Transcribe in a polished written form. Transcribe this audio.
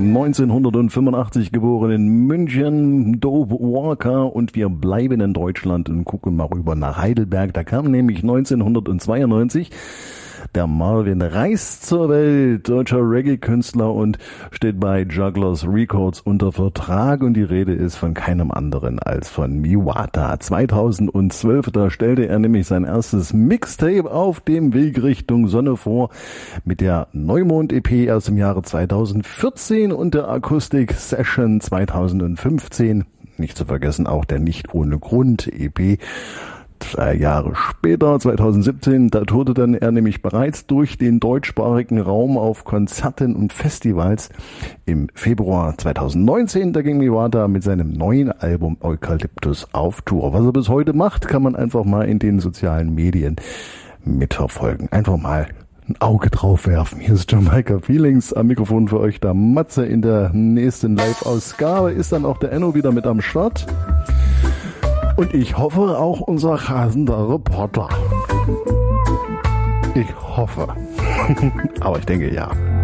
1985 geboren in München, Dope Walker, und wir bleiben in Deutschland und gucken mal rüber nach Heidelberg. Da kam nämlich 1992 der Marvin Reis zur Welt, deutscher Reggae-Künstler, und steht bei Jugglers Records unter Vertrag, und die Rede ist von keinem anderen als von Miwata. 2012, da stellte er nämlich sein erstes Mixtape auf dem Weg Richtung Sonne vor mit der Neumond-EP aus dem Jahre 2014 und der Akustik-Session 2015. Nicht zu vergessen auch der Nicht ohne Grund-EP. 2 Jahre später, 2017, da tourte dann er nämlich bereits durch den deutschsprachigen Raum auf Konzerten und Festivals. Im Februar 2019, da ging Miwata mit seinem neuen Album Eukalyptus auf Tour. Was er bis heute macht, kann man einfach mal in den sozialen Medien mitverfolgen. Einfach mal ein Auge drauf werfen. Hier ist Jamaica Feelings, am Mikrofon für euch der Matze. In der nächsten Live-Ausgabe ist dann auch der Enno wieder mit am Start. Und ich hoffe auch unser rasender Reporter. Ich hoffe. Aber ich denke ja.